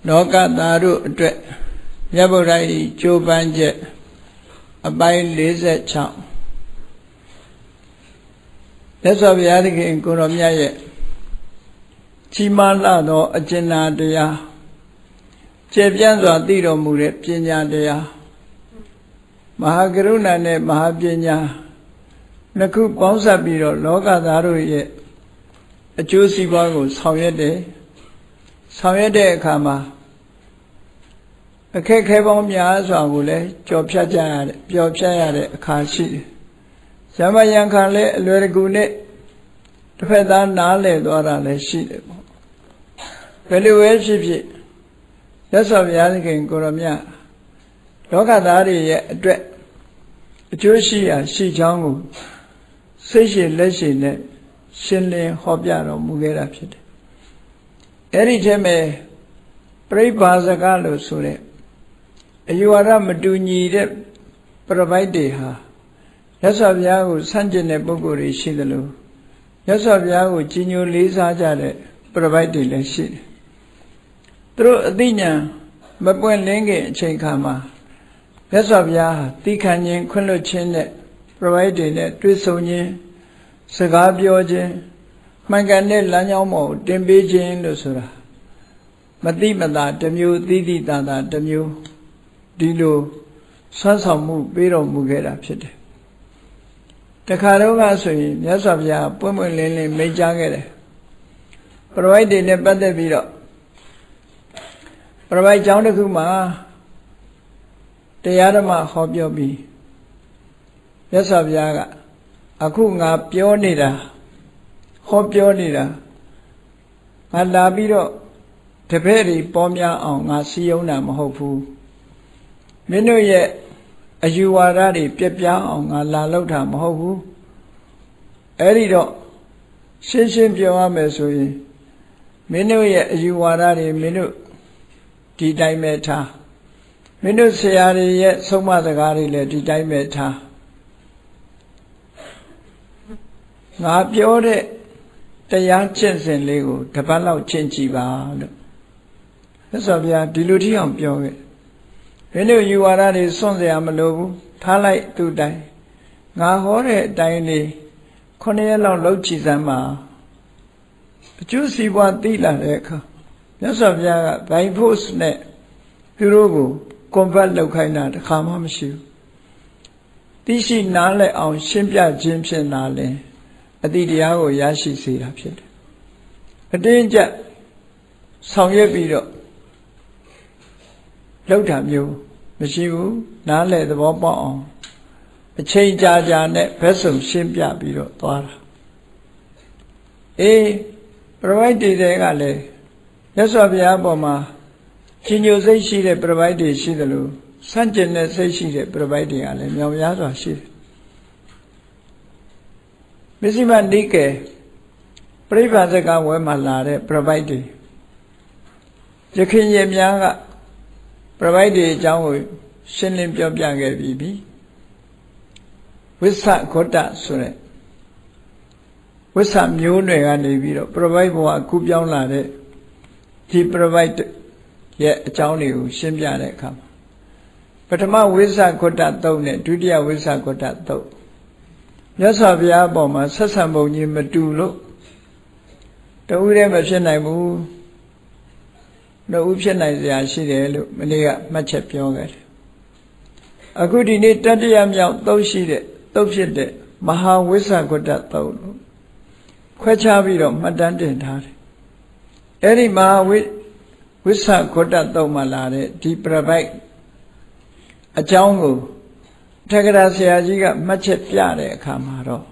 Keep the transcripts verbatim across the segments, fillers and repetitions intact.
လောကသားတို့အတွက်မြတ်ဗုဒ္ဓ၏ကြိုးပမ်းချက်အပိုင်းလေးဆယ်ခြောက်လက်စွာဘုရားသခင်ကိုရောမြတ်ရဲ့ကြီးမားလာသောအကျဉ်းနာတရားကျေပြန့်စွာသိတော်မူတဲ့ပညာတရားမဟာကရုဏာနဲ့မဟာပညာနှစ်ခုပေါင်းစပ်ပြီးတော့လောကသားတို့ရဲ့အကျိုးစီးပွားကိုဆောင်ရွက်တယ်ဆောင်ရွက်တဲ့အခါမှာအခက်ခဲပေါင်းများစွာကိုလည်းကြော်ဖြတ်ကြရတဲ့ပျော်ဖြတ်ရတဲ့အခါရှိတယ်။ဇမယံခံလည်းအလွယ်တကူနဲ့တစ်ဖက်သားနားလည်သွားတာလည်းရှိတယ်ပေါ့။ဘယ်လိုပဲဖြစ်ဖြစ်သက်စွာဘုရားသခင်ကိုရောမြတ်လောကသားတွေရဲ့အတွက်အကျိုးရှိရာရှိချောင်းကိုစိတ်ရှိလက်ရှိနဲ့ရှင်းလင်းဟောပြတော်မူခဲ့တာဖြစ်တယ်။အဲ့ဒီထဲမှာပြိဘာဇကလို့ဆိုတဲ့အယူဝါဒမတူညီတဲ့ပြပိုက်တွေဟာမြတ်စွာဘုရားကိုဆန့်ကျင်တဲ့ပုဂ္ဂိုလ်တွေရှိသလိုမြတ်စွာဘုရားကိုကြီးညိုလေးစားကြတဲ့ပြပိုက်တွေလည်းရှိတယ်။သူတို့အသိဉာဏ်မပွင့်လင်းခင်အချိန်ခါမှာမြတ်စွာဘုရားဟာတိခဏ်ခြင်းခွင့်လွှတ်ခြင်းနဲ့ပြပိုက်တွေနဲ့တွေ့ဆုံခြင်းစကားပြောခြင်းမှန်ကန်တဲ့လမ်းကြောင်းပေါ်တင်ပေးခြင်းလို့ဆိုတာမတိမတာတစ်မျိုးသီးသီးတာတာတစ်မျိုးဒီလိုဆွမ်းဆောင်မှုပေးတော်မူခဲ့တာဖြစ်တယ်။တခါတော့ကဆိုရင်မြတ်စွာဘုရားပွင့်ပွင့်လင်းလင်းမိန့်ကြားခဲ့တယ်။ပရဝိတ်တွေနဲ့ပတ်သက်ပြီးတော့ပရဝိတ်ကျောင်းတစ်ခုမှာတရားဓမ္မဟောပြောပြီးမြတ်စွာဘုရားကအခုငါပြောနေတာဟောပြောနေတာငါလာပြီးတော့တပည့်တွေပေါ်များအောင်ငါစီယုံတာမဟုတ်ဘူးမင်းတို့ရဲ့အယူဝါဒတွေပြက်ပြားအောင်ငါလာလောက်တာမဟုတ်ဘူးအဲ့ဒီတော့ရှင်းရှင်းပြောရမယ်ဆိုရင်မင်းတို့ရဲ့အယူဝါဒတွေမင်းတို့ဒီတိုင်းပဲထားမင်းတို့ဆရာတွေရဲ့ဆုံးမစကားတွေလည်းဒီတိုင်းပဲထားငါပြောတဲ့တရားကျင့်စဉ်လေးကိုတစ်ပတ်လောက်ကျင့်ကြည့်ပါလို့သက်စွာဘုရားဒီလိုထိအောင်ပြောခဲ့မင်းတို့ယူဝါဒတွေစွန့်เสียမလိုဘူးထားလိုက်သူ့တိုင်းငါဟောတဲ့အတိုင်းလေးခုနှစ်ရက်လောက်လုပ်ကြည့်စမ်းပါအကျိုးစီးပွားသိလာတဲ့အခါမြတ်စွာဘုရားက by force နဲ့သူတို့ကို convert လုပ်ခိုင်းတာတစ်ခါမှမရှိဘူးသိရှိနားလည်အောင်ရှင်းပြခြင်းဖြင့်နားလည်အတိတရားကိုရရှိစေတာဖြစ်တယ်အတင်းကျပ်ဆောင်ရွက်ပြီးတော့လောက်တာမျိုးမရှိဘူးနားလည်သဘောပေါက်အောင်အချိန်ကြာကြာနဲ့ဘက်ဆုံရှင်းပြပြီးတော့သွားတာအေးပြပိုက်တွေကလည်းမြတ်စွာဘုရားပေါ်မှာကြီးညိုစိတ်ရှိတဲ့ပြပိုက်တွေရှိသလိုဆန့်ကျင်တဲ့စိတ်ရှိတဲ့ပြပိုက်တွေကလည်းမြောင်များစွာရှိတယ်မစ္စည်းမနိကေပြိဘာဇကဝဲမှာလာတဲ့ပြပိုက်တွေရခင်ရများကပြပိုက်တွေအကြောင်းကိုရှင်းလင်းပြောပြခဲ့ပြီးပြီဝိသဂေါတဆိုတဲ့ဝိသမျိုးနွယ်ကနေပြီးတော့ပြပိုက်ဘဝကူးပြောင်းလာတဲ့ဒီပြပိုက်ရဲ့အကြောင်းတွေကိုရှင်းပြတဲ့အခါမှာပထမဝိသဂေါတသုံးနဲ့ဒုတိယဝိသဂေါတသုံးမြတ်စွာဘုရားအပေါ်မှာဆက်ဆံပုံကြီးမတူလို့တဦးတည်းမဖြစ်နိုင်ဘူးနှစ်ဦးဖြစ်နိုင်စရာရှိတယ်လို့မနေ့ကမှတ်ချက်ပြောခဲ့တယ်အခုဒီနေ့တတိယမြောက်သုံးရှိတဲ့သုံးဖြစ်တဲ့မဟာဝိသဂေါတသုံးလို့ခွဲခြားပြီးတော့မှတ်တမ်းတင်ထားတယ်အဲ့ဒီမဟာဝိဝိသဂေါတသုံးမှာလာတဲ့ဒီပြပိုက်အကြောင်းကိုထက္ကရာဆရာကြီးကမှတ်ချက်ပြတဲ့အခါမှာတော့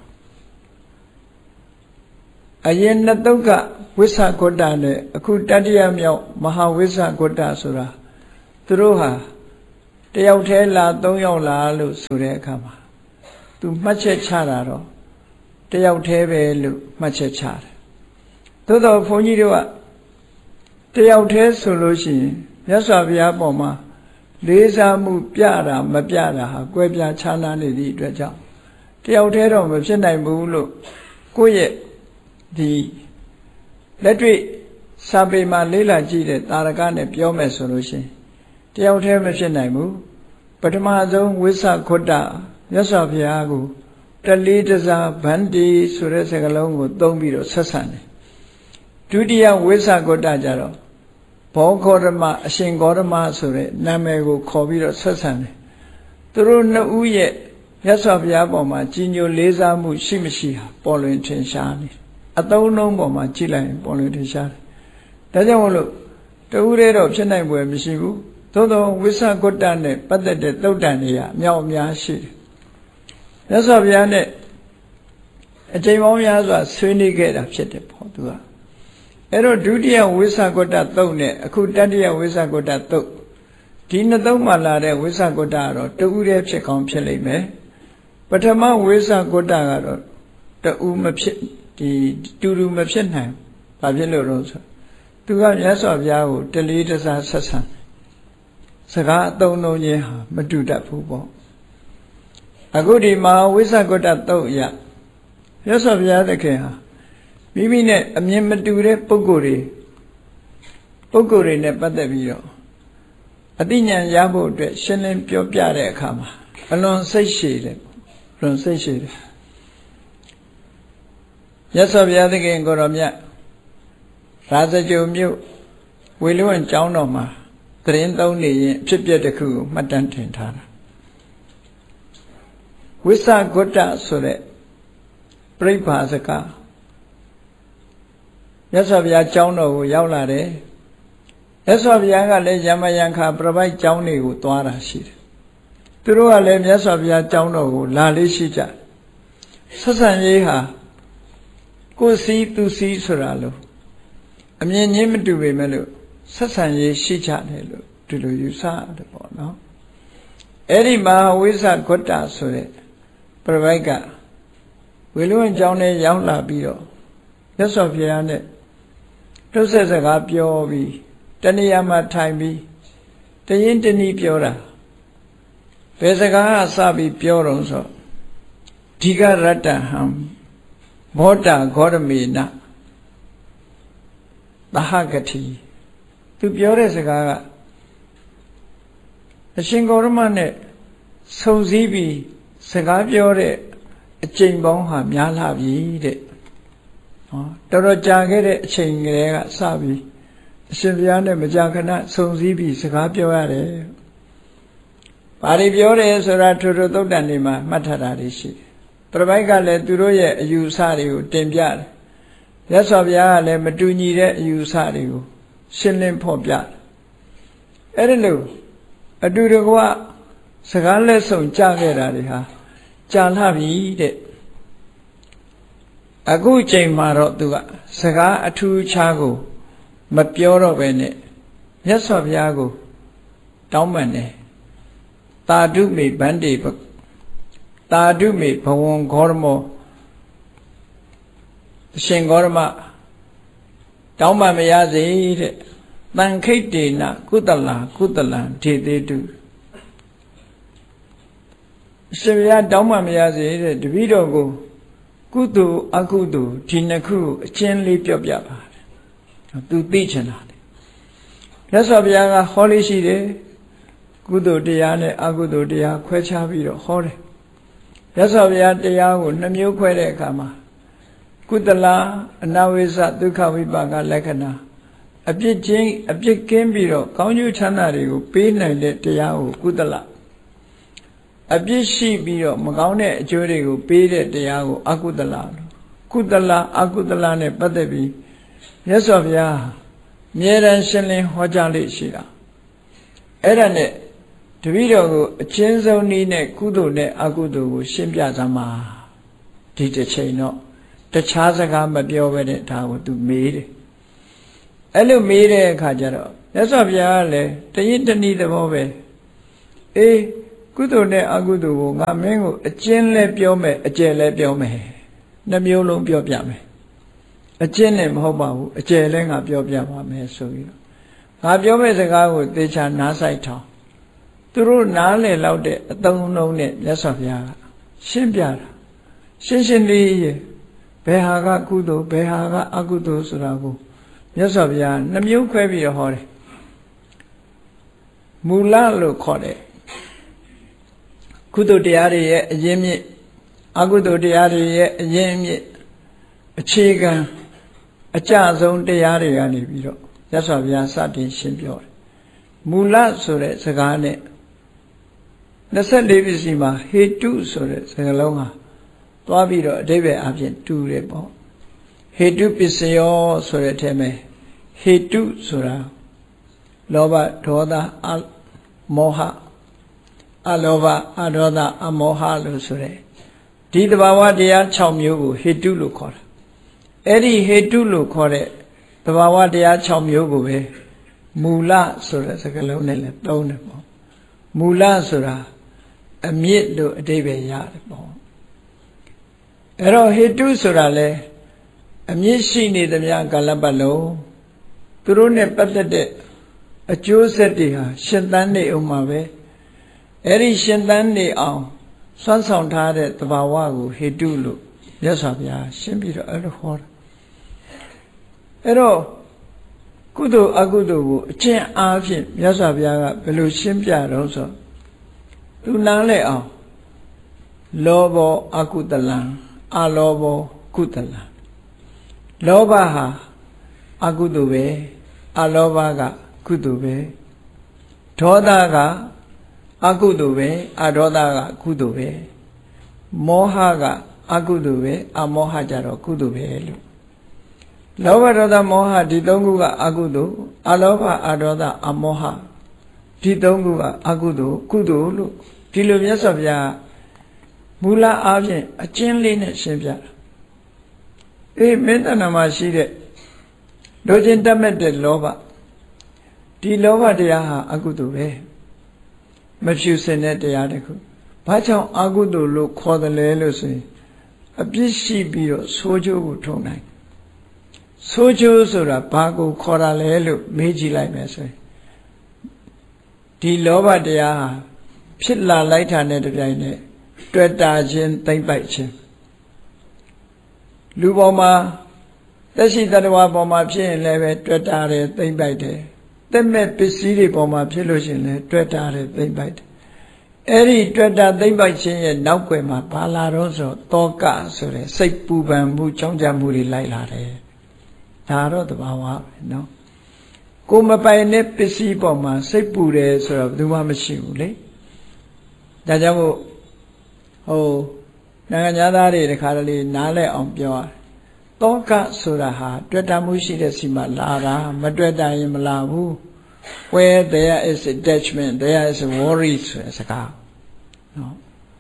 အရင်နှစ်တုတ်ကဝိသဂေါတနဲ့အခုတတိယမြောက်မဟာဝိသဂေါတဆိုတာသူတို့ဟာတယောက်တည်းလားသုံးယောက်လားလို့ဆိုတဲ့အခါမှာသူမှတ်ချက်ချတာတော့တယောက်တည်းပဲလို့မှတ်ချက်ချတယ်သို့တော့ဘုန်းကြီးတို့ကတယောက်တည်းဆိုလို့ရှိရင်မြတ်စွာဘုရားပေါ်မှာလေးစားမှုပြတာမပြတာဟာကွဲပြားခြားနားနေသည့်အတွက်ကြောင့်တယောက်တည်းတော့မဖြစ်နိုင်ဘူးလို့ကိုယ့်ရဲ့ဒီလက်တွေ့စာပေမှာလေးလာကြည့်တဲ့တာရကနဲ့ပြောမယ်ဆိုလို့ရှိရင်တယောက်တည်းမဖြစ်နိုင်ဘူးပထမဆုံးဝိသခွတ္တမြတ်စွာဘုရားကိုတလေးတစားဗန္တိဆိုတဲ့စကားလုံးကိုသုံးပြီးတော့ဆက်ဆံတယ်ဒုတိယဝိသခွတ္တကြတော့ဘောဂေါရမအရှင်ဂေါရမဆိုတဲ့နာမည်ကိုခေါ်ပြီးတော့ဆက်ဆံတယ်သူတို့နှစ်ဦးရဲ့မြတ်စွာဘုရားပေါ်မှာကြီးညိုလေးစားမှုရှိမရှိဟာပေါ်လွင်ထင်ရှားနေအသုံးလုံးပေါ်မှာကြည့်လိုက်ရင်ပေါ်လွင်ထင်ရှားတယ်ဒါကြောင့်မလို့တဦးတည်းတော့ဖြစ်နိုင်ပွဲမရှိဘူးသို့သောဝိသခွတ္တနဲ့ပတ်သက်တဲ့သုတ်တန်တွေကအမြောက်အများရှိတယ်မြတ်စွာဘုရားနဲ့အချိန်ပေါင်းများစွာဆွေးနွေးခဲ့တာဖြစ်တယ်ပေါ့သူကအဲ့တော့ဒုတိယဝိသခွတ္တသုတ်နဲ့အခုတတိယဝိသခွတ္တသုတ်ဒီနှစ်သုတ်မှလာတဲ့ဝိသခွတ္တကတော့တဦးတည်းဖြစ်ကောင်းဖြစ်လိမ့်မယ်ပထမဝိသခွတ္တကတော့တဦးမဖြစ်ဒီတူတူမဖြစ်နိုင်ဘာဖြစ်လို့လဲဆိုသူကမြတ်စွာဘုရားကိုတလေးတစားဆက်ဆံစကားအသုံးလုံးချင်းဟာမတူတတ်ဘူးပေါ့အခုဒီမှာဝိသခွတ္တသုတ်ရမြတ်စွာဘုရားသခင်ဟာမိမိနဲ့အမြင်မတူတဲ့ပုဂ္ဂိုလ်တွေပုဂ္ဂိုလ်တွေနဲ့ပတ်သက်ပြီးတော့အသိဉာဏ်ရဖို့အတွက်ရှင်းလင်းပြောပြတဲ့အခါမှာအလွန်စိတ်ရှည်တယ်အလွန်စိတ်ရှည်တယ်မြတ်စွာဘုရားသခင်ကိုရောမြတ်ရာဇဂြိုလ်မြို့ဝေလွန်ကျောင်းတော်မှာသတင်းသုံးနေရင်ဖြစ်ပျက်တစ်ခုကိုမှတ်တမ်းတင်ထားတာဝိသခွတ္တဆိုတဲ့ပြိပ္ပါစကားမြတ်စွာဘုရားကျောင်းတော်ကိုရောက်လာတယ်မြတ်စွာဘုရားကလည်းယမယံခါပြပိုက်ကျောင်းတွေကိုသွားတာရှိတယ်သူတို့ကလည်းမြတ်စွာဘုရားကျောင်းတော်ကိုလာလေးရှိကြဆက်ဆံရေးဟာကိုယ်စီသူစီဆိုတာလို့အမြင်ချင်းမတူပေမဲ့လို့ဆက်ဆံရေးရှိကြတယ်လို့ဒီလိုယူဆရတယ်ပေါ့နော်အဲ့ဒီမှာဝိသခွတ္တဆိုတဲ့ပြပိုက်ကဝေလွန်ကျောင်းထဲရောက်လာပြီးတော့မြတ်စွာဘုရားနဲ့တွတ်ဆက်စကားပြောပြီးတဏှာမှာထိုင်ပြီးတရင်တနည်းပြောတာဘယ်စကားကစပြီးပြောတော့ဆိုဒီကရတ္တဟံမောတ္တဂေါရမေနသဟဂတိသူပြောတဲ့စကားကအရှင်ဂေါရမနဲ့ဆုံစည်းပြီးစကားပြောတဲ့အချိန်ပေါင်းဟာများလာပြီတဲ့ဟောတော်တော်ကြာခဲ့တဲ့အချိန်ကလေးကစပြီးအရှင်ဘုရားနဲ့မကြာခဏဆုံစည်းပြီးစကားပြောရတယ်။ဘာတွေပြောတယ်ဆိုတာထိုထိုသုတ်တန်တွေမှာမှတ်ထားတာတွေရှိတယ်။ပြပိုက်ကလည်းသူတို့ရဲ့အယူအဆတွေကိုတင်ပြတယ်။မြတ်စွာဘုရားကလည်းမတူညီတဲ့အယူအဆတွေကိုရှင်းလင်းဖော်ပြတယ်။အဲ့ဒီလိုအတူတကွစကားလက်ဆောင်ကြားခဲ့တာတွေဟာကြာလှပြီတဲ့အခုချိန်မှာတော့သူကစကားအထူးခြားကိုမပြောတော့ပဲနဲ့မြတ်စွာဘုရားကိုတောင်းပန်တယ်တာဓုမေဗန္တိတာဓုမေဘဝံဂေါရမောအရှင်ဂေါရမတောင်းပန်မရစေတဲ့တန်ခိတ်တေနကုသလာကုသလံထေသေးတုအရှင်ဘုရားတောင်းပန်မရစေတဲ့တပည့်တော်ကိုကုသိုလ်အကုသိုလ်ဒီနှစ်ခုကိုအချင်းလေးပြောပြပါတယ်သူသိချင်တာလေမြတ်စွာဘုရားကဟောလေးရှိတယ်ကုသိုလ်တရားနဲ့အကုသိုလ်တရားခွဲခြားပြီးတော့ဟောတယ်မြတ်စွာဘုရားတရားကိုနှမျိုးခွဲတဲ့အခါမှာကုသလအနဝိဇဒုက္ခဝိပါကလက္ခဏာအပြစ်ချင်းအပြစ်ကင်းပြီးတော့ကောင်းကျိုးချမ်းသာတွေကိုပေးနိုင်တဲ့တရားကိုကုသလအပြစ်ရှိပြီးတော့မကောင်းတဲ့အကျိုးတွေကိုပေးတဲ့တရားကိုအကုသလကုသလအကုသလနဲ့ပတ်သက်ပြီးမြတ်စွာဘုရားအမြဲတမ်းရှင်းလင်းဟောကြားလေ့ရှိတာအဲ့ဒါနဲ့တပည့်တော်ကိုအချင်းဆုံးနည်းနဲ့ကုသိုလ်နဲ့အကုသိုလ်ကိုရှင်းပြသမှာဒီတစ်ချိန်တော့တခြားစကားမပြောဘဲနဲ့ဒါကိုသူမေးတယ်အဲ့လိုမေးတဲ့အခါကျတော့မြတ်စွာဘုရားကလည်းတရင်တနည်းသဘောပဲအေးကုသိုလ်နဲ့အကုသိုလ်ကိုငါမင်းကိုအကျဉ်းလဲပြောမယ်အကျယ်လဲပြောမယ်နှမျိုးလုံးပြောပြမယ်အကျဉ်းနဲ့မဟုတ်ပါဘူးအကျယ်လဲငါပြောပြပါမယ်ဆိုပြီးတော့ငါပြောမယ့်စကားကိုသေချာနားဆိုင်ထောင်သူတို့နားလည်လောက်တဲ့အသုံးအနှုန်းနဲ့မြတ်စွာဘုရားကရှင်းပြတာရှင်းရှင်းလေးရဲ့ဘယ်ဟာကကုသိုလ်ဘယ်ဟာကအကုသိုလ်ဆိုတာကိုမြတ်စွာဘုရားနှမျိုးခွဲပြီးတော့ဟောတယ်မူလလို့ခေါ်တယ်ကုသိုလ်တရားတွေရဲ့အရင်းမြစ်အကုသိုလ်တရားတွေရဲ့အရင်းမြစ်အခြေခံအကျဆုံးတရားတွေကနေပြီးတော့မြတ်စွာဘုရားစတင်ရှင်းပြောတယ်မူလဆိုတဲ့စကားနဲ့နှစ်ဆယ့်လေးပစ္စည်းမှာဟေတုဆိုတဲ့စကားလုံးဟာသွားပြီးတော့အဓိပ္ပာယ်အပြင်တူတယ်ပေါ့ဟေတုပစ္စယောဆိုတဲ့အထက်မှာဟေတုဆိုတာလောဘဒေါသအမောဟအလောဘအဒေါသအမောဟလို့ဆိုတဲ့ဒီတဘာဝတရား၆မျိုးကိုဟေတုလို့ခေါ်တာအဲ့ဒီဟေတုလို့ခေါ်တဲ့တဘာဝတရား၆မျိုးကိုပဲမူလဆိုတဲ့စကားလုံးနဲ့လည်းသုံးတယ်ပေါ့မူလဆိုတာအမြစ်လို့အဓိပ္ပာယ်ရတယ်ပေါ့အဲ့တော့ဟေတုဆိုတာလေအမြစ်ရှိနေသမျှကာလပတ်လုံးသူတို့နဲ့ပတ်သက်တဲ့အကျိုးဆက်တွေဟာရှင်သန်နေအောင်မှာပဲအဲ့ဒီရှင်သန်နေအောင်စွမ်းဆောင်ထားတဲ့သဘာဝကိုဟေတုလို့မြတ်စွာဘုရားရှင်းပြီးတော့အဲ့လိုဟောတာအဲ့တော့ကုသိုလ်အကုသိုလ်ကိုအကျင့်အားဖြင့်မြတ်စွာဘုရားကဘယ်လိုရှင်းပြတော့ဆိုသူနားလဲအောင်လောဘောအကုသလံအလောဘောကုသလံလောဘဟာအကုသိုလ်ပဲအလောဘကကုသိုလ်ပဲဒေါသကအကုသိုလ်ပဲအဒေါသကကုသိုလ်ပဲမောဟကအကုသိုလ်ပဲအမောဟကြတော့ကုသိုလ်ပဲလို့လောဘဒေါသမောဟဒီသုံးခုကအကုသိုလ်အလောဘအဒေါသအမောဟဒီသုံးခုကအကုသိုလ်ကုသိုလ်လို့ဒီလိုမြတ်စွာဘုရားမူလအားဖြင့်အကျဉ်းလေးနဲ့ရှင်းပြတာအေးမင်းတဏ္ဍာမှာရှိတဲ့လိုချင်တတ်မဲ့တဲ့လောဘဒီလောဘတရားဟာအကုသိုလ်ပဲမဖြူစင်တဲ့တရားတစ်ခုဘာကြောင့်အကုသိုလ်လို့ခေါ်တယ်လဲလို့ဆိုရင်အပြစ်ရှိပြီးတော့ဆိုးကျိုးကိုထုံနိုင်ဆိုးကျိုးဆိုတာဘာကိုခေါ်တာလဲလို့မေးကြည့်လိုက်မယ်ဆိုရင်ဒီလောဘတရားဟာဖြစ်လာလိုက်တာနဲ့တပြိုင်နက်တွေ့တာချင်းသိမ့်ပိုက်ခြင်းလူပေါ်မှာသက်ရှိတ attva ပေါ်မှာဖြစ်ရင်လည်းပဲတွေ့တာတယ်သိမ့်ပိုက်တယ်သက်မဲ့ပစ္စည်းတွေပေါ်မှာဖြစ်လို့ရှိရင်လည်းတွေ့တာတယ်သိမ့်ပိုက်တယ်အဲ့ဒီတွေ့တာသိမ့်ပိုက်ခြင်းရဲ့နောက်ွယ်မှာဘာလာတော့ဆိုတောကဆိုတဲ့စိတ်ပူပန်မှုကြောင်းကြမှုတွေလိုက်လာတယ်ဒါတော့တဘာဝပဲနော်ကိုမပိုင်တဲ့ပစ္စည်းပေါ်မှာစိတ်ပူတယ်ဆိုတော့ဘယ်သူမှမရှိဘူးလေဒါကြောင့်မို့ဟိုနိုင်ငံသားတွေတခါတလေနားလဲအောင်ပြောရတယ်တောကဆိုတာဟာတွေ့တာမှုရှိတဲ့စီမှာလာတာမတွေ့တာရင်မလာဘူး where there is attachment there is worry ဆိုတဲ့စကားနော်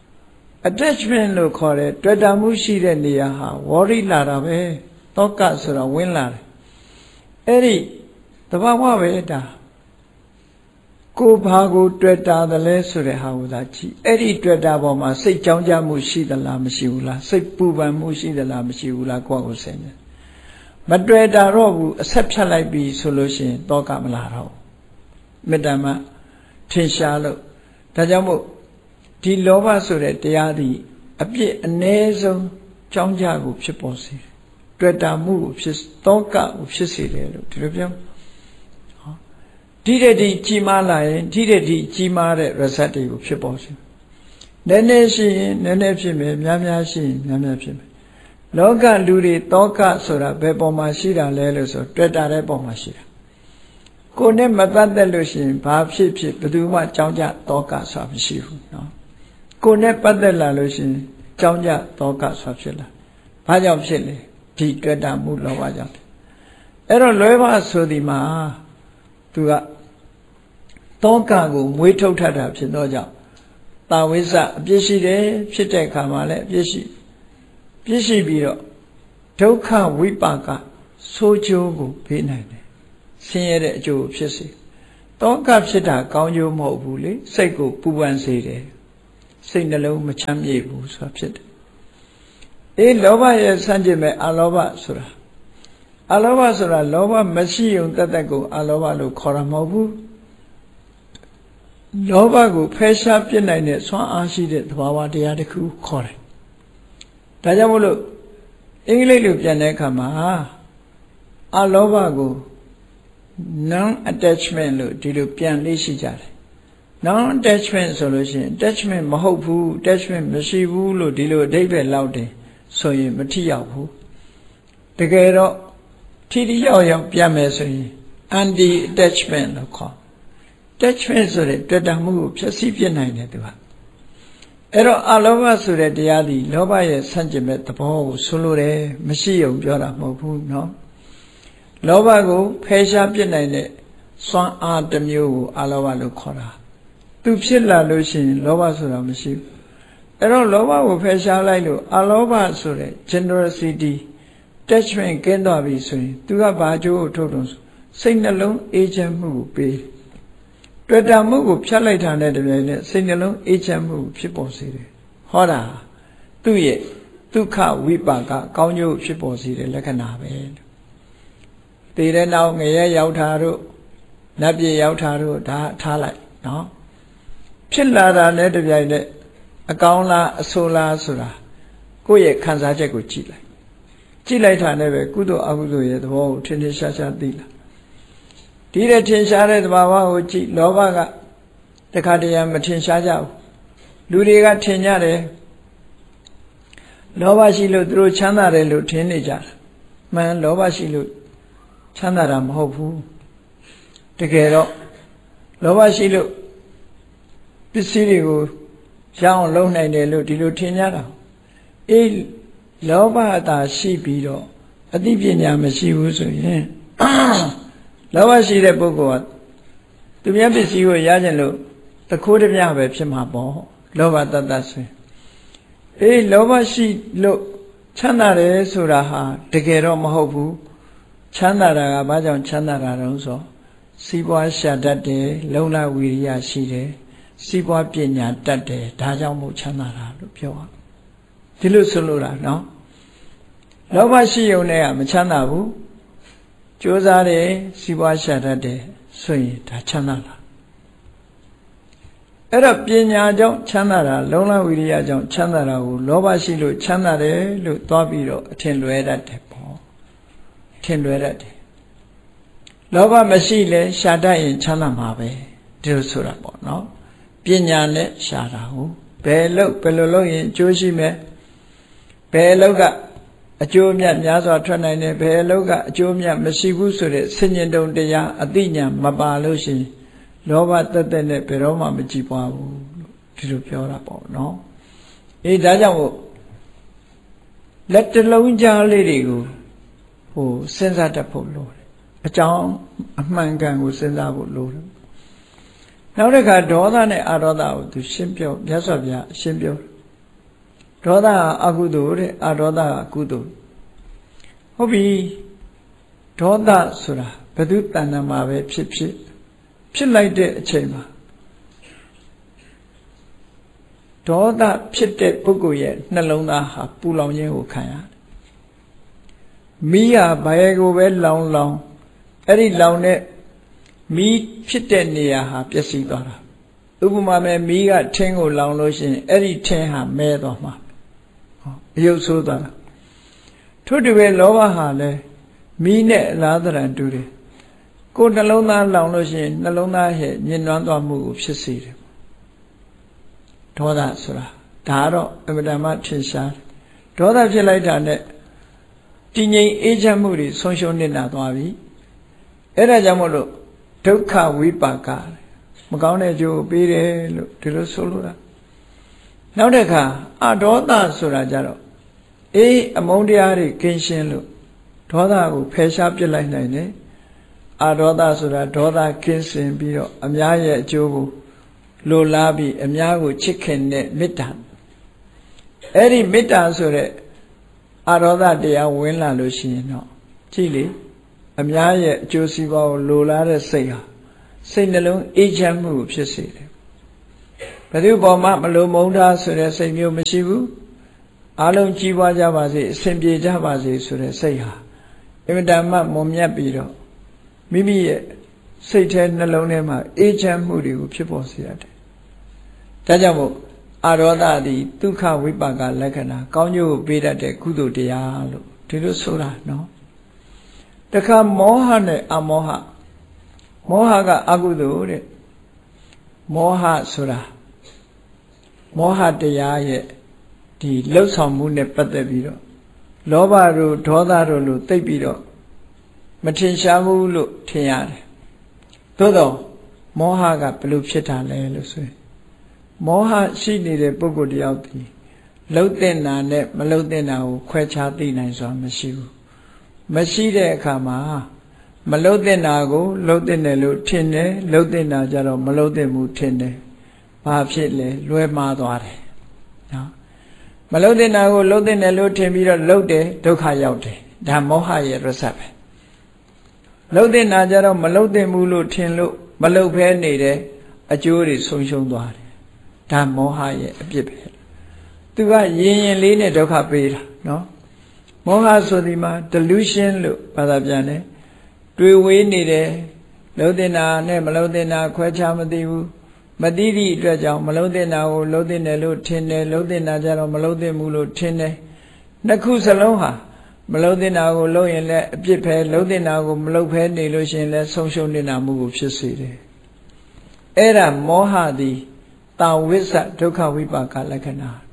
attachment လို့ခေါ်တဲ့တွေ့တာမှုရှိတဲ့နေရာဟာ worry လာတာပဲတောကဆိုတာဝင်လာတယ်အဲ့ဒီတဘာဝပဲဒါကိုဘာကိုတွေ့တာတယ်လဲဆိုတဲ့ဟာကိုသာကြည့်အဲ့ဒီတွေ့တာပေါ်မှာစိတ်ကြောင်းကြမှုရှိသလားမရှိဘူးလားစိတ်ပူပန်မှုရှိသလားမရှိဘူးလားကိုယ့်ကိုယ်စဉ်းတယ်မတွေ့တာတော့ဘူးအဆက်ဖြတ်လိုက်ပြီဆိုလို့ရှိရင်တောကမလာတော့မေတ္တာမှထင်ရှားလို့ဒါကြောင့်မို့ဒီလောဘဆိုတဲ့တရားသည်အပြစ်အ ਨੇ ဆုံးကြောင်းကြကိုဖြစ်ပေါ်စေတယ်တွေ့တာမှုကိုဖြစ်တောကကိုဖြစ်စေတယ်လို့ဒီလိုပြောဒီတဲ့ဒီကြီးမားလာရင်ဒီတဲ့ဒီကြီးမားတဲ့ result တွေကိုဖြစ်ပေါ်စေနည်းနည်းရှိရင်နည်းနည်းဖြစ်မယ်များများရှိရင်များများဖြစ်မယ်လောကလူတွေတောကဆိုတာဘယ်ပေါ်မှာရှိတာလဲလို့ဆိုတွေ့တာတဲ့ပေါ်မှာရှိတာကိုယ်နဲ့မပတ်သက်လို့ရှိရင်ဘာဖြစ်ဖြစ်ဘယ်သူမှကြောင်းကြတောကဆိုတာမရှိဘူးเนาะကိုယ်နဲ့ပတ်သက်လာလို့ရှိရင်ကြောင်းကြတောကဆိုတာဖြစ်လာဘာကြောင့်ဖြစ်လဲဒီတွေ့တာမှုလောဘကြောင့်အဲ့တော့လွဲပါဆိုဒီမှာသူကတောကကိုမွေးထုတ်ထတာဖြစ်တော့ကြောင့်တာဝိဇ္ဇအပြစ်ရှိတယ်ဖြစ်တဲ့အခါမှာလည်းအပြစ်ရှိပြစ်ရှိပြီးတော့ဒုက္ခဝိပါကဆိုးကျိုးကိုပေးနိုင်တယ်ဆင်းရဲတဲ့အကျိုးဖြစ်စေတောကဖြစ်တာကောင်းကျိုးမဟုတ်ဘူးလေစိတ်ကိုပူပန်စေတယ်စိတ်နှလုံးမချမ်းမြေ့ဘူးဆိုတာဖြစ်တယ်အေးလောဘရဲ့ဆန့်ကျင်မဲ့အလောဘဆိုတာအလောဘဆိုတာလောဘမရှိုံတသက်ကိုအလောဘလို့ခေါ်တာမဟုတ်ဘူးလောဘကိုဖယ်ရှားပြစ်နိုင်တဲ့ဆွမ်းအားရှိတဲ့သဘာဝတရားတစ်ခုခေါ်တယ်ဒါကြောင့်မို့လို့အင်္ဂလိပ်လိုပြန်တဲ့အခါမှာအာလောဘကို non attachment လို့ဒီလိုပြန်လေးရှိကြတယ် non attachment ဆိုလို့ရှိရင် attachment မဟုတ်ဘူး attachment မရှိဘူးလို့ဒီလိုအဓိပ္ပာယ်လောက်တယ်ဆိုရင်မထိရောက်ဘူးတကယ်တော့ထိထိရောက်ရောက်ပြန်မယ်ဆိုရင် anti attachment လို့ခေါ် attachment ဆိုတဲ့တွေ့တာမှုကိုဖြည့်ဆည်းပြနိုင်တယ်သူကအဲ့တော့အလောဘဆိုတဲ့တရားသည်လောဘရဲ့ဆန့်ကျင်ဘက်သဘောကိုဆိုလိုတယ်မရှိုံပြောတာမဟုတ်ဘူးเนาะလောဘကိုဖယ်ရှားပြနိုင်တဲ့စွမ်းအားတစ်မျိုးကိုအလောဘလို့ခေါ်တာသူဖြစ်လာလို့ရှိရင်လောဘဆိုတာမရှိဘူးအဲ့တော့လောဘကိုဖယ်ရှားလိုက်လို့အလောဘဆိုတဲ့ generosity attachment ကင်းသွားပြီဆိုရင်သူကဘာကြိုးကိုထုတ်တော့စိတ်နှလုံးအေးချမ်းမှုကိုပေးတွေ့တာမှုကိုဖြတ်လိုက်တာနဲ့တပြိုင်နက်စိတ်နှလုံးအေးချမ်းမှုဖြစ်ပေါ်စေတယ်ဟောတာသူ့ရဲ့ဒုက္ခဝိပါကကောင်းကျိုးဖြစ်ပေါ်စေတဲ့လက္ခဏာပဲတည်တဲ့နောက်ငရဲရောက်တာတို့နတ်ပြည်ရောက်တာတို့ဒါထားလိုက်နော်ဖြစ်လာတာနဲ့တပြိုင်နက်အကောင်းလားအဆိုးလားဆိုတာကိုယ့်ရဲ့ခံစားချက်ကိုကြည့်လိုက်ကြည့်လိုက်တာနဲ့ပဲကုသိုလ်အကုသိုလ်ရဲ့သဘောကိုထင်ထင်ရှားရှားသိလာဒီတဲ့ထင်ရှားတဲ့သဘာဝကိုကြည့်လောဘကတခါတည်းမထင်ရှားကြဘူးလူတွေကထင်ကြတယ်လောဘရှိလို့သူတို့ချမ်းသာတယ်လို့ထင်နေကြတာမှန်လောဘရှိလို့ချမ်းသာတာမဟုတ်ဘူးတကယ်တော့လောဘရှိလို့ပစ္စည်းတွေကိုရအောင်လုပ်နိုင်တယ်လို့ဒီလိုထင်ကြတာအေးလောဘသာရှိပြီးတော့အသိပညာမရှိဘူးဆိုရင်လောဘရှိတဲ့ပုဂ္ဂိုလ်ကသူများပစ္စည်းကိုရကြလို့တခိုးတပြပဲဖြစ်မှာပေါ့လောဘတတ်တတ်ဆိုရင်အေးလောဘရှိလို့ချမ်းသာတယ်ဆိုတာဟာတကယ်တော့မဟုတ်ဘူးချမ်းသာတာကဘာကြောင့်ချမ်းသာတာတုံးဆိုစီးပွားရှာတတ်တယ်လုံလဝီရိယရှိတယ်စီးပွားပညာတတ်တယ်ဒါကြောင့်မို့ချမ်းသာတာလို့ပြောတာဒီလိုဆိုလို့လားနော်လောဘရှိုံနဲ့ကမချမ်းသာဘူးကြိုးစားတယ်စီးပွားရှာတတ်တယ်ဆိုရင်ဒါချမ်းသာလားအဲ့တော့ပညာကြောင့်ချမ်းသာတာလုံလဝိရိယကြောင့်ချမ်းသာတာကိုလောဘရှိလို့ချမ်းသာတယ်လို့သွားပြီးတော့အထင်လွဲတတ်တယ်ပေါ့ထင်လွဲတတ်တယ်လောဘမရှိလဲရှာတတ်ရင်ချမ်းသာမှာပဲဒီလိုဆိုတာပေါ့နော်ပညာနဲ့ရှာတာကိုဘယ်လို့ဘယ်လိုလုပ်ရင်အကျိုးရှိမယ်ဘယ်လို့ကအကျိုးမြတ်များစွာထွက်နိုင်တယ်ဘယ်လို့ကအကျိုးမြတ်မရှိဘူးဆိုတဲ့ဆင်ញင်တုံတရားအသိဉာဏ်မပါလို့ရှိရင်လောဘတက်တက်နဲ့ဘယ်တော့မှမကြည်ပွားဘူးလို့ဒီလိုပြောတာပေါ့နော်အေးဒါကြောင့်မို့လက်တလုံးကြားလေးတွေကိုဟိုစဉ်းစားတတ်ဖို့လိုတယ်အကြောင်းအမှန်ကန်ကိုစဉ်းစားဖို့လိုတယ်နောက်တစ်ခါဒေါသနဲ့အာဒေါသကိုသူရှင်းပြောမြတ်စွာဘုရားရှင်းပြောဒေါသကအကုသိုလ်တဲ့အာဒေါသကအကုသိုလ်ဟုတ်ပြီဒေါသဆိုတာဘယ်သူတဏ္ဍာမှာပဲဖြစ်ဖြစ်ဖြစ်လိုက်တဲ့အချိန်မှာဒေါသဖြစ်တဲ့ပုဂ္ဂိုလ်ရဲ့နှလုံးသားဟာပူလောင်ခြင်းကိုခံရတယ်။မိဟာဘယ်ကိုပဲလောင်လောင်အဲ့ဒီလောင်တဲ့မိဖြစ်တဲ့နေရာဟာပျက်စီးသွားတာ။ဥပမာမဲ့မိကထင်းကိုလောင်လို့ရှိရင်အဲ့ဒီထင်းဟာမဲသွားမှာ။ဟောအယုတ်ဆိုးသွားတာ။ထို့တူပဲလောဘဟာလည်းမိနဲ့အလားတရံတူတယ်။ကိုယ်နှလုံးသားလောင်လို့ရှိရင်နှလုံးသားရဲ့ညှဉ်းနှွမ်းသွားမှုကိုဖြစ်စေတယ်ဒေါသဆိုတာဒါတော့အမှန်တမ်းထင်ရှားဒေါသဖြစ်လိုက်တာနဲ့တည်ငြိမ်အေးချမ်းမှုတွေဆုံးရှုံးနေတာသွားပြီအဲ့ဒါကြောင့်မို့လို့ဒုက္ခဝိပါကမကောင်းတဲ့ကြိုးပေးတယ်လို့ဒီလိုဆိုလိုတာနောက်တစ်ခါအဒေါသဆိုတာကြတော့အေးအမုန်းတရားတွေကင်းရှင်းလို့ဒေါသကိုဖယ်ရှားပြစ်လိုက်နိုင်တယ်အာဒေါသဆိုတာဒေါသကင်းစင်ပြီးတော့အများရဲ့အကျိုးကိုလိုလားပြီးအများကိုချစ်ခင်တဲ့မေတ္တာအဲ့ဒီမေတ္တာဆိုတဲ့အာဒေါသတရားဝင်လာလို့ရှိရင်တော့ကြည့်လေအများရဲ့အကျိုးစီးပွားကိုလိုလားတဲ့စိတ်ဟာစိတ်နှလုံးအေးချမ်းမှုကိုဖြစ်စေတယ်ဘယ်သူပေါ်မှာမလိုမုန်းတာဆိုတဲ့စိတ်မျိုးမရှိဘူးအားလုံးကြီးပွားကြပါစေအစဉ်ပြေကြပါစေဆိုတဲ့စိတ်ဟာအင်မတန်မှမွန်မြတ်ပြီးတော့မိမိရဲ့စိတ်ထဲနှလုံးထဲမှာအေးချမ်းမှုတွေကိုဖြစ်ပေါ်စေရတယ်။ဒါကြောင့်မို့အာဒေါသသည်ဒုက္ခဝိပါကလက္ခဏာကောင်းကျိုးကိုပေးတတ်တဲ့ကုသိုလ်တရားလို့ဒီလိုဆိုတာနော်။တခါမောဟနဲ့အမောဟမောဟကအကုသိုလ်တဲ့မောဟဆိုတာမောဟတရားရဲ့ဒီလှုပ်ဆောင်မှုနဲ့ပတ်သက်ပြီးတော့လောဘတို့ဒေါသတို့လို့သိပ်ပြီးတော့မထင်ရှားဘူးလို့ထင်ရတယ်သို့တော့မောဟကဘယ်လိုဖြစ်တာလဲလို့ဆိုရင်မောဟရှိနေတဲ့ပုဂ္ဂိုလ်တယောက်ဒီလှုပ်တဲ့နာနဲ့မလှုပ်တဲ့နာကိုခွဲခြားသိနိုင်စွာမရှိဘူးမရှိတဲ့အခါမှာမလှုပ်တဲ့နာကိုလှုပ်တဲ့တယ်လို့ထင်တယ်လှုပ်တဲ့နာကြတော့မလှုပ်တဲ့မှုထင်တယ်ဘာဖြစ်လဲလွဲမှားသွားတယ်နော်မလှုပ်တဲ့နာကိုလှုပ်တဲ့တယ်လို့ထင်ပြီးတော့လှုပ်တယ်ဒုက္ခရောက်တယ်ဒါမောဟရဲ့ရစပ်ပဲလှုပ်တဲ့နာကြတော့မလှုပ်တဲ့မှုလို့ထင်လို့မလှုပ်ဖဲနေတယ်အကျိုးတွေဆုံးရှုံးသွားတယ်ဒါမောဟရဲ့အပြစ်ပဲသူကရင်ရင်လေးနဲ့ဒုက္ခပေးတာနော်မောဟဆိုဒီမှာ delusion လို့ဘာသာပြန်တယ်တွေ့ဝေးနေတယ်လှုပ်တဲ့နာနဲ့မလှုပ်တဲ့နာခွဲခြားမသိဘူးမသိသည့်အတွက်ကြောင့်မလှုပ်တဲ့နာကိုလှုပ်တဲ့တယ်လို့ထင်တယ်လှုပ်တဲ့နာကြတော့မလှုပ်တဲ့မှုလို့ထင်တယ်နှစ်ခုစလုံးဟာမလှုပ်တဲ့နာကိုလှုပ်ရင်လည်းအပြစ်ပဲလှုပ်တဲ့နာကိုမလှုပ်ဖဲနေလို့ရှိရင်လည်းဆုံးရှုံးနေတာမှုကိုဖြစ်စေတယ်အဲ့ဒါမောဟသည်တာဝိစ္စဒုက္ခဝိပါကလက္ခဏာ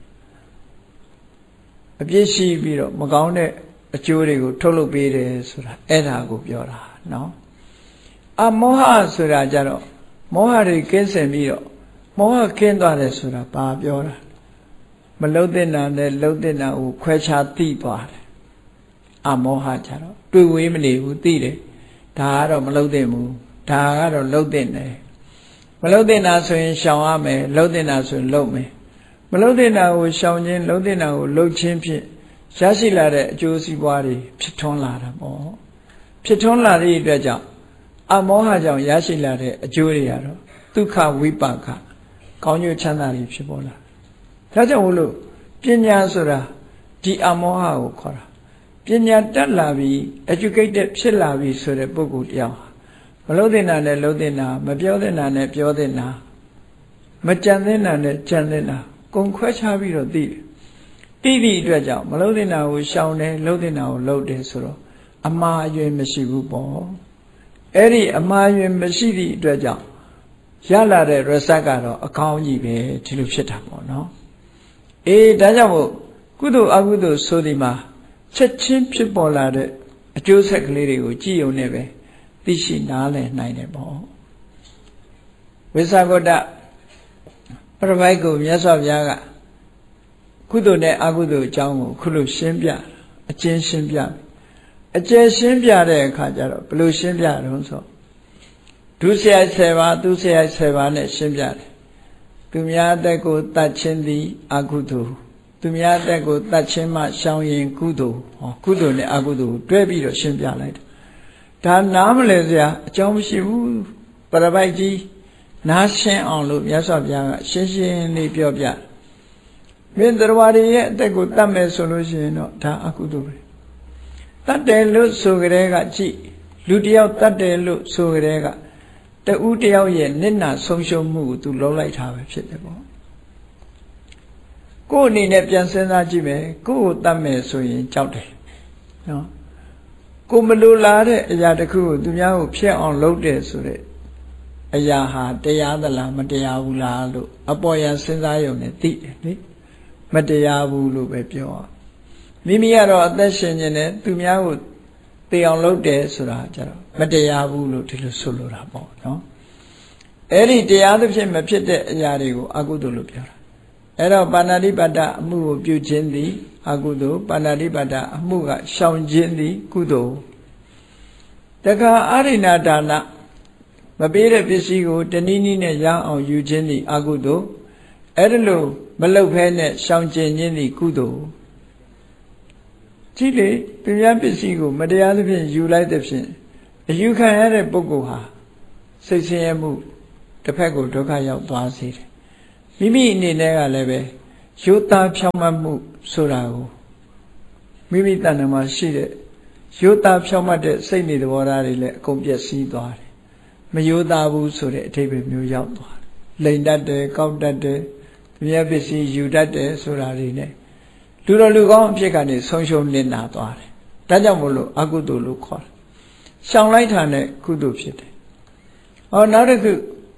အပြစ်ရှိပြီးတော့မကောင်းတဲ့အကျိုးတွေကိုထုတ်လုပ်ပေးတယ်ဆိုတာအဲ့ဒါကိုပြောတာနော်အမောဟဆိုတာကြတော့မောဟတွေကင်းစင်ပြီးတော့မောဟကင်းသွားတယ်ဆိုတာဘာပြောတာမလှုပ်တဲ့နာနဲ့လှုပ်တဲ့နာကိုခွဲခြားသိသွားတယ်အမောဟကြတော့တွေ့ဝေးမနေဘူးသိတယ်ဒါကတော့မလှုပ်တဲ့မူဒါကတော့လှုပ်တဲ့တယ်မလှုပ်တဲ့နာဆိုရင်ရှောင်ရမယ်လှုပ်တဲ့နာဆိုရင်လှုပ်မယ်မလှုပ်တဲ့နာကိုရှောင်ခြင်းလှုပ်တဲ့နာကိုလှုပ်ခြင်းဖြင့်ရရှိလာတဲ့အကျိုးစီးပွားတွေဖြစ်ထွန်းလာတာပေါ့ဖြစ်ထွန်းလာတဲ့အတွက်ကြောင့်အမောဟကြောင့်ရရှိလာတဲ့အကျိုးတွေကတော့ဒုက္ခဝိပါကကောင်းကျိုးချမ်းသာတွေဖြစ်ပေါ်လာဒါကြောင့်မို့လို့ပညာဆိုတာဒီအမောဟကိုခေါ်တာပညာတက်လာပြီး educated ဖြစ်လာပြီးဆိုတဲ့ပုဂ္ဂိုလ်တရားမလှုပ်တဲ့နာနဲ့လှုပ်တဲ့နာမပြောတဲ့နာနဲ့ပြောတဲ့နာမကြံတဲ့နာနဲ့ကြံတဲ့နာကုန်ခွဲခြားပြီးတော့သိတယ်သိသည့်အတွက်ကြောင့်မလှုပ်တဲ့နာကိုရှောင်တယ်လှုပ်တဲ့နာကိုလှုပ်တယ်ဆိုတော့အမှားအယွင်းမရှိဘူးပေါ့အဲ့ဒီအမှားအယွင်းမရှိသည့်အတွက်ကြောင့်ရလာတဲ့ result ကတော့အကောင်းကြီးပဲဒီလိုဖြစ်တာပေါ့နော်အေးဒါကြောင့်မို့ကုသိုလ်အကုသိုလ်ဆိုဒီမှာချက်ချင်းဖြစ်ပေါ်လာတဲ့အကျိုးဆက်ကလေးတွေကိုကြည့်ုံနဲ့ပဲသိရှိနားလည်နိုင်တယ်ပေါ့ဝိသဂောတပရပိုက်ကိုမြတ်စွာဘုရားကကုသိုလ်နဲ့အကုသိုလ်အကြောင်းကိုခုလိုရှင်းပြအကျဉ်းရှင်းပြအကျဉ်းရှင်းပြတဲ့အခါကျတော့ဘယ်လိုရှင်းပြတော့ဆိုဒုစရိုက်ဆယ်ပါးသူစရိုက်ဆယ်ပါးနဲ့ရှင်းပြတယ်သူများအသက်ကိုတတ်ခြင်းသည်အကုသိုလ်သူများအသက်ကိုတတ်ခြင်းမှရှောင်ရင်ကုသိုလ်ဟောကုသိုလ်နဲ့အကုသိုလ်ကိုတွဲပြီးတော့ရှင်းပြလိုက်တယ်ဒါနားမလည်စရာအကြောင်းမရှိဘူးပရပိုက်ကြီးနားရှင်းအောင်လို့မြတ်စွာဘုရားကရှင်းရှင်းလေးပြောပြမင်းတရားဝရရဲ့အသက်ကိုတတ်မယ်ဆိုလို့ရှိရင်တော့ဒါအကုသိုလ်ပဲတတ်တယ်လို့ဆိုကြတဲ့ကကြည့်လူတယောက်တတ်တယ်လို့ဆိုကြတဲ့ကတဦးတယောက်ရဲ့နိနာဆုံးရှုံးမှုကိုသူလုံးလိုက်တာပဲဖြစ်တယ်ပေါ့ကိုယ်အနေနဲ့ပြန်စဉ်းစားကြည့်မယ်ကိုယ်ကိုတတ်မယ်ဆိုရင်ကြောက်တယ်နော်ကိုမလိုလားတဲ့အရာတစ်ခုကိုသူများကိုဖျက်အောင်လုပ်တယ်ဆိုတဲ့အရာဟာတရားသလားမတရားဘူးလားလို့အပေါ်ယံစဉ်းစားရုံနဲ့သိတယ်လေမတရားဘူးလို့ပဲပြောမိမိကတော့အသက်ရှင်နေတယ်သူများကိုသိအောင်လုပ်တယ်ဆိုတာကြတော့မတရားဘူးလို့ဒီလိုဆိုလိုတာပေါ့နော်အဲ့ဒီတရားသဖြင့်မဖြစ်တဲ့အရာတွေကိုအကုသိုလ်လို့ပြောတာအဲ့တော့ပါဏာတိပါဒအမှုကိုပြုခြင်းသည်အကုသိုလ်ပါဏာတိပါဒအမှုကရှောင်ခြင်းသည်ကုသိုလ်တခါအာရိဏဒါနမပေးတဲ့ပစ္စည်းကိုတနည်းနည်းနဲ့ရအောင်ယူခြင်းသည်အကုသိုလ်အဲ့ဒါလို့မလုပ်ဖဲနဲ့ရှောင်ကျင်ခြင်းသည်ကုသိုလ်ကြည့်လေသူများပစ္စည်းကိုမတရားသဖြင့်ယူလိုက်တဲ့ဖြင့်အယူခံရတဲ့ပုဂ္ဂိုလ်ဟာစိတ်ဆင်းရဲမှုတစ်ဖက်ကိုဒုက္ခရောက်သွားစေတယ်မိမိအနေနဲ့ကလည်းပဲရိုးသားဖြောင့်မတ်မှုဆိုတာကိုမိမိတဏ္ဍာမှာရှိတဲ့ရိုးသားဖြောင့်မတ်တဲ့စိတ်နေသဘောထားတွေလည်းအကုန်ပျက်စီးသွားတယ်မရိုးသားဘူးဆိုတဲ့အထိပ္ပယ်မျိုးရောက်သွားတယ်လိန်တတ်တယ်ကောက်တတ်တယ်သူများပစ္စည်းယူတတ်တယ်ဆိုတာတွေနဲ့လူတော်လူကောင်းအဖြစ်ကနေဆုံးရှုံးနေတာသွားတယ်ဒါကြောင့်မို့လို့အကုသိုလ်လို့ခေါ်တယ်ရှောင်လိုက်တာနဲ့ကုသိုလ်ဖြစ်တယ်ဟောနောက်တစ်ခု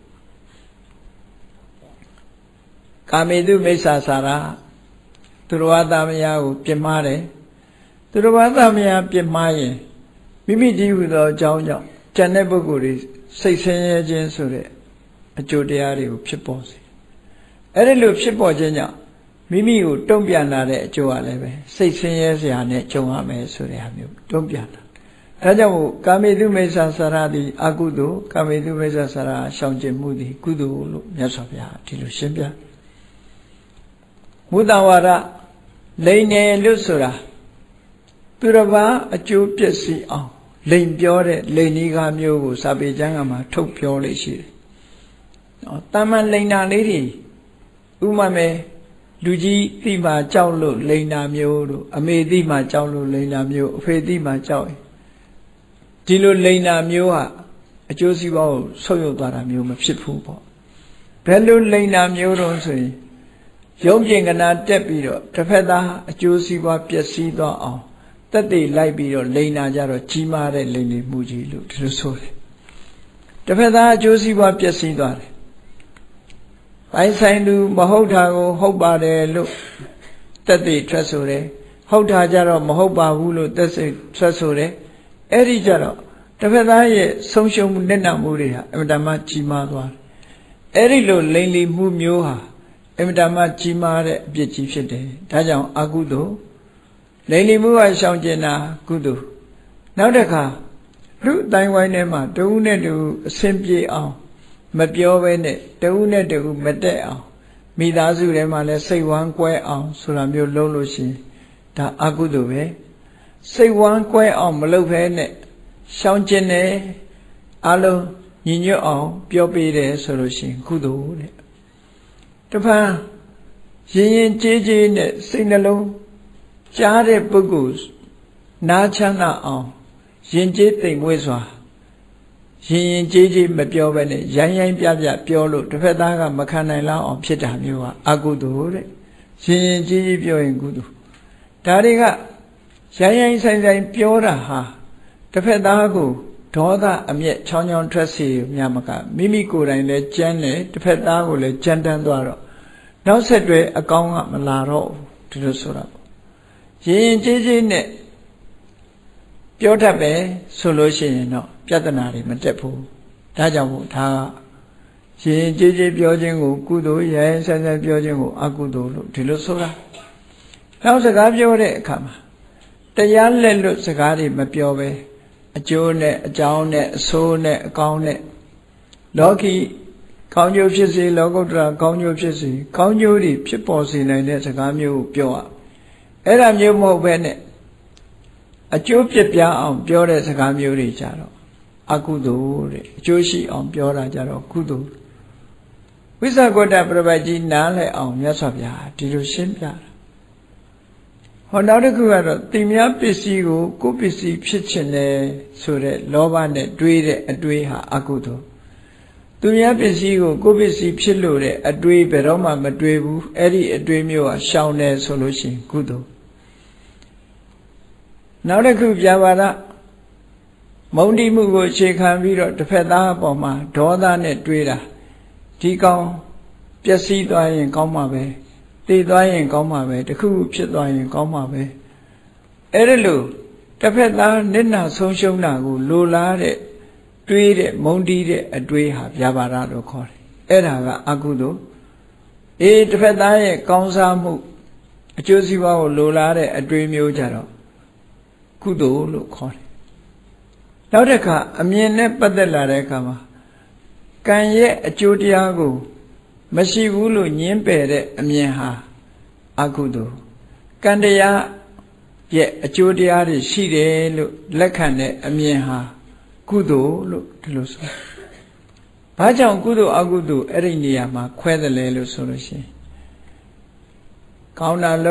ကာမေတုမိစ္ဆာစာရသူတော်ဘာသမယာကိုပြစ်မှားတယ်သူတော်ဘာသမယာပြစ်မှားရင်မိမိတည်းဟူသောအကြောင်းကြောင့်ကျန်တဲ့ပုဂ္ဂိုလ်တွေစိတ်ဆင်းရဲခြင်းဆိုတဲ့အကျိုးတရားတွေကိုဖြစ်ပေါ်စေအဲ့ဒီလိုဖြစ်ပေါ်ခြင်းကြောင့်မိမိကိုတုံ့ပြန်လာတဲ့အကျိုးကလည်းပဲစိတ်ဆင်းရဲစရာနဲ့ကြုံရမယ်ဆိုတဲ့ဟာမျိုးတုံ့ပြန်လာဒါကြောင့်မို့ကာမေတုမိစ္ဆာစာရသည်အကုသိုလ်ကာမေတုမိစ္ဆာစာရရှောင်ကျင်မှုသည်ကုသိုလ်လို့မြတ်စွာဘုရားဒီလိုရှင်းပြမုဒ္ဒဝါဒလိန်တယ်လို့ဆိုတာသူတစ်ပါးအကျိုးပျက်စီးအောင်လိန်ပြောတဲ့လိန်ဤကားမျိုးကိုစာပေကျမ်းကမှာထုတ်ပြောလို့ရှိတယ်။နော်တာမန်လိန်နာလေးတွေဥမာမဲ့လူကြီးသိမှကြောက်လို့လိန်နာမျိုးတို့အမေသိမှကြောက်လို့လိန်နာမျိုးအဖေသိမှကြောက်ရင်ဒီလိုလိန်နာမျိုးဟာအကျိုးစီးပွားကိုဆုပ်ယုပ်သွားတာမျိုးမဖြစ်ဘူးပေါ့။ဘယ်လိုလိန်နာမျိုးတော့ဆိုရင်ရုံးပြင်ကနာတက်ပြီးတော့တစ်ဖက်သားအကျိုးစီးပွားပျက်စီးသွားအောင်တက်တည်လိုက်ပြီးတော့လိန်နာကြတော့ကြီးမားတဲ့လိန်နေမှုကြီးလို့ဒီလိုဆိုတယ်တစ်ဖက်သားအကျိုးစီးပွားပျက်စီးသွားတယ်ဘိုင်းဆိုင်သူမဟုတ်တာကိုဟုတ်ပါတယ်လို့တက်တည်ထွက်ဆိုတယ်ဟုတ်တာကြတော့မဟုတ်ပါဘူးလို့တက်စိတ်ထွက်ဆိုတယ်အဲ့ဒီကြတော့တစ်ဖက်သားရဲ့ဆုံးရှုံးမှုနဲ့နာမှုတွေဟာအမှန်တမ်းကြီးမားသွားတယ်အဲ့ဒီလိုလိန်လီမှုမျိုးဟာအမှန်တမ်းကြီးမားတဲ့အပြစ်ကြီးဖြစ်တယ်ဒါကြောင့်အကုသိုလ်လိန်လီမှုကရှောင်ကျင်တာကုသိုလ်နောက်တစ်ခါလူအတိုင်းဝိုင်းထဲမှာတဦးနဲ့တဦးအဆင်ပြေအောင်မပြောဘဲနဲ့တဦးနဲ့တဦးမတက်အောင်မိသားစုထဲမှာလည်းစိတ်ဝမ်းကွဲအောင်ဆိုတာမျိုးလုပ်လို့ရှိရင်ဒါအကုသိုလ်ပဲစိတ်ဝမ်းကွဲအောင်မလုပ်ဘဲနဲ့ရှောင်ကျင်တယ်အလုံးညီညွတ်အောင်ပြောပေးတယ်ဆိုလို့ရှိရင်ကုသိုလ်တဲ့တပန်းရင်ရင်ကြေးကြေးနဲ့စိတ်နှလုံးကြားတဲ့ပုဂ္ဂိုလ်နားချမ်းသာအောင်ရင်ကျေးသိမ်မွေ့စွာရင်ရင်ကျေးကျေးမပြောဘဲနဲ့ရိုင်းရိုင်းပြပြပြောလို့တစ်ဖက်သားကမခံနိုင်လောက်အောင်ဖြစ်တာမျိုးကအကုသိုလ်တဲ့ရင်ရင်ကျေးကျေးပြောရင်ကုသိုလ်ဒါတွေကရိုင်းရိုင်းဆိုင်ဆိုင်ပြောတာဟာတစ်ဖက်သားကိုဒေါသအမျက်ချောင်းချောင်းထွက်စေမြမကမိမိကိုယ်တိုင်လည်းကြမ်းတယ်တစ်ဖက်သားကိုလည်းကြမ်းတမ်းသွားတော့နောက်ဆက်တွဲအကောင်းကမလာတော့ဘူးဒီလိုဆိုတာရင်ရင်ကျေးကျေးနဲ့ပြောတတ်ပဲဆိုလို့ရှိရင်တော့ပြဿနာတွေမတက်ဘူးဒါကြောင့်မို့ဒါကရင်ရင်ကျေးကျေးပြောခြင်းကိုကုသိုလ်ရရင်ဆက်ဆက်ပြောခြင်းကိုအကုသိုလ်လို့ဒီလိုဆိုတာနောက်စကားပြောတဲ့အခါမှာတရားလက်လွတ်စကားတွေမပြောပဲအကျိုးနဲ့အကြောင်းနဲ့အဆိုးနဲ့အကောင်းနဲ့လောကီကောင်းကျိုးဖြစ်စေလောကုတ္တရာကောင်းကျိုးဖြစ်စေကောင်းကျိုးတွေဖြစ်ပေါ်စေနိုင်တဲ့စကားမျိုးကိုပြောရအဲ့ဒါမျိုးမဟုတ်ပဲနဲ့အကျိုးပြပြအောင်ပြောတဲ့စကားမျိုးတွေကြတော့အကုသိုလ်တဲ့အကျိုးရှိအောင်ပြောတာကြတော့ကုသိုလ်ဝိသကောတပြပတ်ကြီးနားလည်အောင်မြတ်စွာဘုရားဒီလိုရှင်းပြတာဟောနောက်တစ်ခုကတော့တိများပစ္စည်းကိုကိုယ်ပစ္စည်းဖြစ်ခြင်းလေဆိုတဲ့လောဘနဲ့တွေးတဲ့အတွေးဟာအကုသိုလ်သူများပစ္စည်းကိုကိုယ်ပစ္စည်းဖြစ်လို့တဲ့အတွေးဘယ်တော့မှမတွေးဘူးအဲ့ဒီအတွေးမျိုးဟာရှောင်တယ်ဆိုလို့ရှိရင်ကုသိုလ်နောက်တစ်ခုပြပါဒမုန်းတိမှုကိုအခြေခံပြီးတော့တစ်ဖက်သားအပေါ်မှာဒေါသနဲ့တွေးတာဒီကောင်ပျက်စီးသွားရင်ကောင်းမှာပဲတည်သွားရင်ကောင်းမှာပဲတခုခုဖြစ်သွားရင်ကောင်းမှာပဲအဲ့ဒါလို့တစ်ဖက်သားနစ်နာဆုံးရှုံးတာကိုလိုလားတဲ့တွေးတဲ့မုန်းတီးတဲ့အတွေးဟာပြပါဒလို့ခေါ်တယ်အဲ့ဒါကအကုသိုလ်အေးတစ်ဖက်သားရဲ့ကောင်းစားမှုအကျိုးစီးပွားကိုလိုလားတဲ့အတွေးမျိုးကြတော့ကုသိုလ်လို့ခေါ်တယ်နောက်တစ်ခါအမြင်နဲ့ပတ်သက်လာတဲ့အခါမှာကံရဲ့အကျိုးတရားကိုမရှိဘူးလို့ညင်းပယ်တဲ့အမြင်ဟာအကုသိုလ်ကံတရားရဲ့အကျိုးတရားတွေရှိတယ်လို့လက်ခံတဲ့အမြင်ဟာကုသိုလ်လို့ဒီလိုဆိုဘာကြောင့်ကုသိုလ်အကုသိုလ်အဲ့ဒီနေရာမှာခွဲတယ်လဲလို့ဆိုလို့ရှိရင်ကောင်းတာ